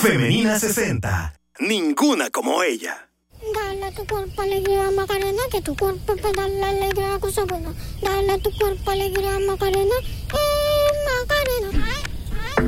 Femenina 60. Ninguna como ella. Dale a tu cuerpo alegría, Macarena, que tu cuerpo para darle alegría a cosa buena. Dale a tu cuerpo alegría, Macarena,